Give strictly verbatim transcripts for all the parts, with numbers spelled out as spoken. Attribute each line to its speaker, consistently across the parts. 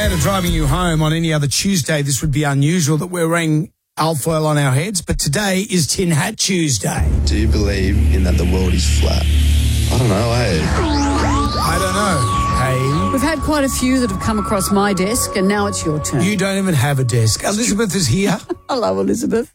Speaker 1: Prior to driving you home on any other Tuesday, this would be unusual that we're wearing alfoil on our heads, but today is Tin Hat Tuesday.
Speaker 2: Do you believe in that the world is flat? I don't know, eh?
Speaker 1: I don't know. Hey.
Speaker 3: We've had quite a few that have come across my desk, and now it's your turn.
Speaker 1: You don't even have a desk. Elizabeth is here.
Speaker 3: Hello, Elizabeth.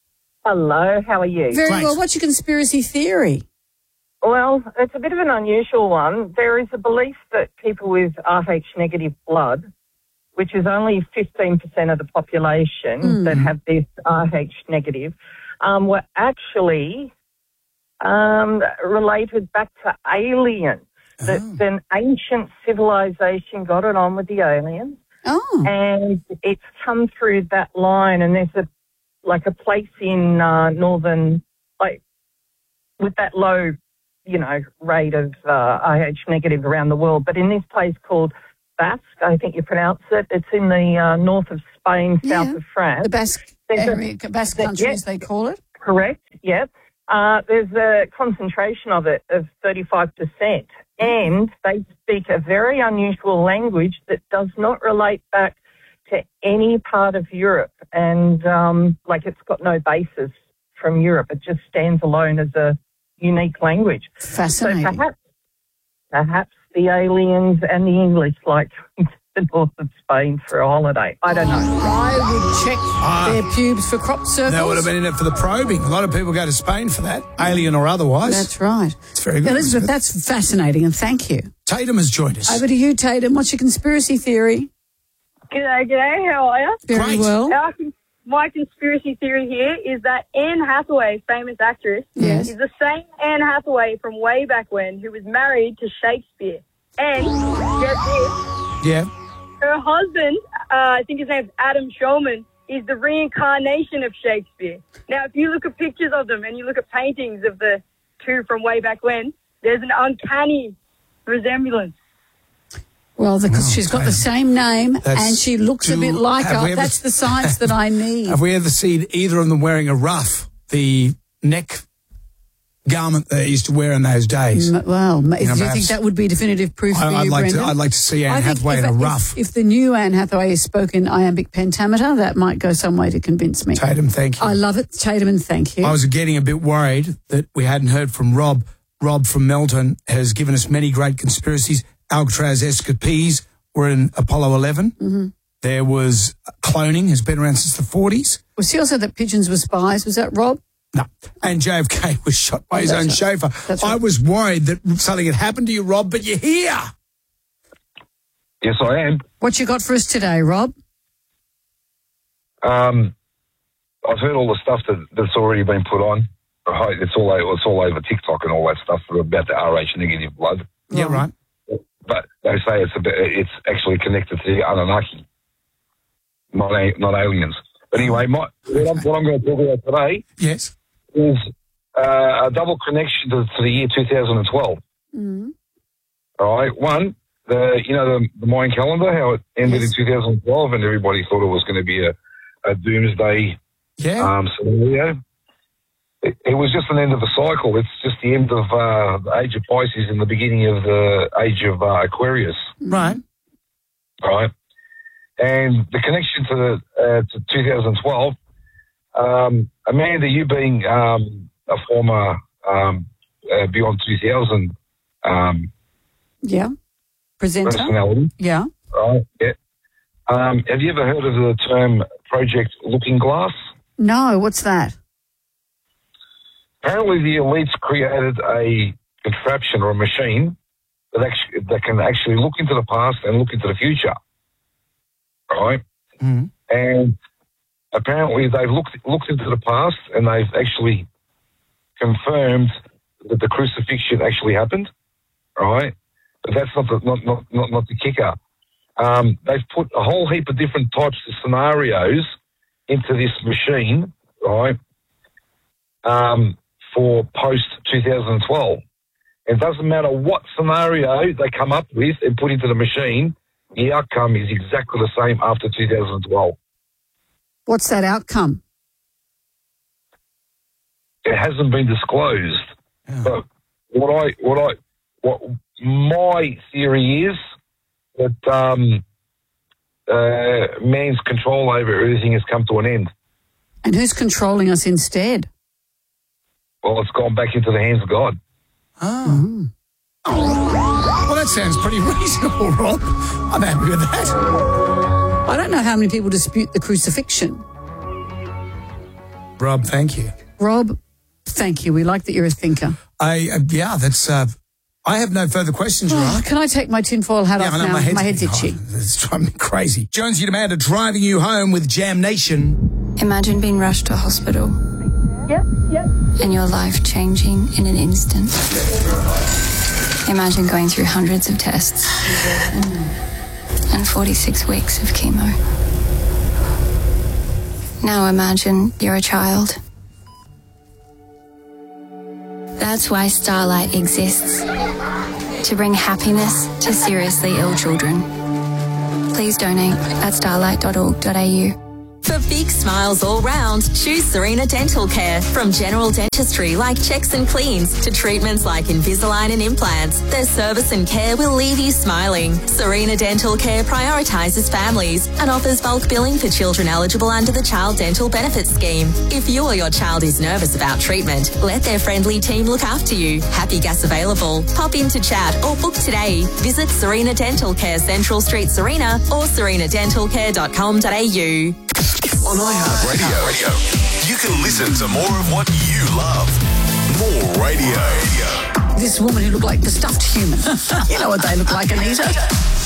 Speaker 4: Hello, how are you?
Speaker 3: Very
Speaker 1: Great.
Speaker 3: well. What's your conspiracy theory?
Speaker 4: Well, it's a bit of an unusual one. There is a belief that people with R H negative blood, which is only fifteen percent of the population
Speaker 3: Mm.
Speaker 4: that have this R H negative, um, were actually um, related back to aliens.
Speaker 1: Oh.
Speaker 4: That an ancient civilization got it on with the aliens,
Speaker 3: Oh.
Speaker 4: and it's come through that line. And there's a like a place in uh, northern, like with that low, you know, rate of uh, R H negative around the world. But in this place called Basque, I think you pronounce it, it's in the uh, north of Spain, south
Speaker 3: Yeah.
Speaker 4: of France.
Speaker 3: The Basque
Speaker 4: There's a-
Speaker 3: area, Basque
Speaker 4: the-
Speaker 3: country,
Speaker 4: yeah.
Speaker 3: as they call it.
Speaker 4: Correct, yep. Uh, there's a concentration of it of thirty-five percent. And they speak a very unusual language that does not relate back to any part of Europe. And, um, like, it's got no basis from Europe. It just stands alone as a unique language.
Speaker 3: Fascinating.
Speaker 4: So perhaps, perhaps the aliens and the English like the north of Spain for a holiday. I don't know.
Speaker 3: I would check
Speaker 1: Ah.
Speaker 3: their pubes for crop circles.
Speaker 1: That would have been in it for the probing. A lot of people go to Spain for that, alien or otherwise.
Speaker 3: That's right.
Speaker 1: It's very good.
Speaker 3: Elizabeth, that's fascinating, and thank you.
Speaker 1: Tatum has joined us.
Speaker 3: Over to you, Tatum. What's your conspiracy theory?
Speaker 5: G'day, g'day. How are you?
Speaker 3: Very
Speaker 1: Great.
Speaker 3: well.
Speaker 5: Our, my conspiracy theory here is that Anne Hathaway, famous actress,
Speaker 3: Yes.
Speaker 5: is the same Anne Hathaway from way back when who was married to Shakespeare. And get this,
Speaker 1: Yeah.
Speaker 5: her husband, uh, I think his name's Adam Shulman, is the reincarnation of Shakespeare. Now, if you look at pictures of them and you look at paintings of the two from way back when, there's an uncanny resemblance.
Speaker 3: Well, because
Speaker 1: Oh,
Speaker 3: she's got the
Speaker 1: Tatum.
Speaker 3: same name
Speaker 1: That's-
Speaker 3: and she looks a
Speaker 1: do-
Speaker 3: bit like
Speaker 1: have
Speaker 3: her.
Speaker 1: we ever-
Speaker 3: That's the science that I need.
Speaker 1: Have we ever seen either of them wearing a ruff, the neck garment that they used to wear in those days?
Speaker 3: M- Well, ma-
Speaker 1: You know,
Speaker 3: do you
Speaker 1: perhaps-
Speaker 3: think that would be definitive proof for
Speaker 1: I,
Speaker 3: you,
Speaker 1: I'd like to.
Speaker 3: Brendan?
Speaker 1: I'd like to see Anne
Speaker 3: I think
Speaker 1: Hathaway
Speaker 3: if,
Speaker 1: in a
Speaker 3: if-
Speaker 1: ruff.
Speaker 3: If, the new Anne Hathaway is spoken iambic pentameter, that might go some way to convince me.
Speaker 1: Tatum, thank you.
Speaker 3: I love it, Tatum, and thank you.
Speaker 1: I was getting a bit worried that we hadn't heard from Rob. Rob from Melton has given us many great conspiracies. Alcatraz escapees were in Apollo eleven.
Speaker 3: Mm-hmm.
Speaker 1: There was cloning, has been around since the forties.
Speaker 3: Was he also that pigeons were spies? Was that Rob?
Speaker 1: No. And J F K was shot by his
Speaker 3: That's
Speaker 1: own
Speaker 3: right.
Speaker 1: chauffeur.
Speaker 3: That's
Speaker 1: I
Speaker 3: right.
Speaker 1: was worried that something had happened to you, Rob, but you're here.
Speaker 6: Yes, I am.
Speaker 3: What you got for us today, Rob?
Speaker 6: Um, I've heard all the stuff that, that's already been put on. Right, it's all over, it's all over TikTok and all that stuff about the R H negative blood.
Speaker 1: Yeah, right.
Speaker 6: But they say it's a bit, it's actually connected to the Anunnaki, not a, not aliens. But anyway, my, what, I'm, what I'm going to talk about today
Speaker 1: Yes.
Speaker 6: is uh, a double connection to, to the year two thousand twelve.
Speaker 3: Mm.
Speaker 6: All right, one, the you know the, the Mayan calendar, how it ended
Speaker 3: Yes.
Speaker 6: in two thousand twelve, and everybody thought it was going to be a, a doomsday
Speaker 1: Yeah.
Speaker 6: um, scenario. It, it was just an end of a cycle. It's just the end of uh, the age of Pisces and the beginning of the age of uh, Aquarius.
Speaker 1: right.
Speaker 6: Right, and the connection to the uh, to two thousand twelve. Um, Amanda, you being um, a former um, uh, Beyond two thousand um,
Speaker 3: Yeah. Presenter?
Speaker 6: personality,
Speaker 3: Yeah.
Speaker 6: right? Yeah. Um, have you ever heard of the term Project Looking Glass?
Speaker 3: No, what's that?
Speaker 6: Apparently, the elites created a contraption or a machine that actually that can actually look into the past and look into the future, right?
Speaker 1: Mm.
Speaker 6: And apparently, they've looked looked into the past and they've actually confirmed that the crucifixion actually happened, right? But that's not the not not not, not the kicker. Um, they've put a whole heap of different types of scenarios into this machine, right? Um, for post two thousand twelve. It doesn't matter what scenario they come up with and put into the machine, the outcome is exactly the same after two thousand twelve.
Speaker 3: What's that outcome?
Speaker 6: It hasn't been disclosed.
Speaker 1: Yeah.
Speaker 6: But what I, what I, what my theory is that um, uh, man's control over everything has come to an end.
Speaker 3: And who's controlling us instead?
Speaker 6: Well, it's gone back into the hands of God.
Speaker 1: Oh. oh. Well, that sounds pretty reasonable, Rob. I'm happy with that.
Speaker 3: I don't know how many people dispute the crucifixion.
Speaker 1: Rob, thank you.
Speaker 3: Rob, thank you. We like that you're a thinker.
Speaker 1: I uh, yeah, that's. Uh, I have no further questions,
Speaker 3: Oh,
Speaker 1: right?
Speaker 3: can I take my tinfoil hat
Speaker 1: Yeah,
Speaker 3: off
Speaker 1: I know,
Speaker 3: now?
Speaker 1: my head's,
Speaker 3: my head's
Speaker 1: oh,
Speaker 3: itchy.
Speaker 1: It's driving me crazy. Jonesy Amanda driving you home with Jam Nation.
Speaker 7: Imagine being rushed to hospital.
Speaker 5: Yep, yep.
Speaker 7: And your life changing in an instant. Imagine going through hundreds of tests and forty-six weeks of chemo. Now imagine you're a child. That's why Starlight exists. To bring happiness to seriously ill children. Please donate at starlight dot org dot a u.
Speaker 8: For big smiles all round, choose Serena Dental Care. From general dentistry like checks and cleans to treatments like Invisalign and implants, their service and care will leave you smiling. Serena Dental Care prioritises families and offers bulk billing for children eligible under the Child Dental Benefits Scheme. If you or your child is nervous about treatment, let their friendly team look after you. Happy gas available. Pop in to chat or book today. Visit Serena Dental Care, Central Street, Serena, or serena dental care dot com dot a u.
Speaker 9: On iHeartRadio, Radio, you can listen to more of what you love. More radio.
Speaker 3: This woman who looked like the stuffed human. You know what they look like, Anita.